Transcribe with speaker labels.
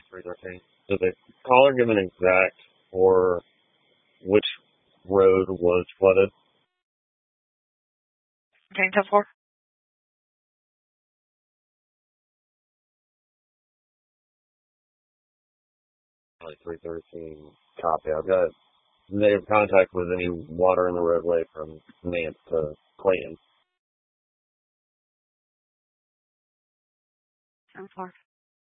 Speaker 1: 313. Did the caller give an exact for which road was flooded?
Speaker 2: Okay, 10-4.
Speaker 1: Like 313. Copy. I've got negative contact with any water in the roadway from Nance to Clayton.
Speaker 2: 10-4.